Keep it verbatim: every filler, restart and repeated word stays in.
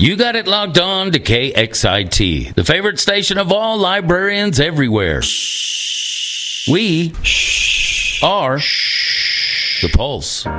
You got it logged on to K X I T, the favorite station of all librarians everywhere. We are the Pulse.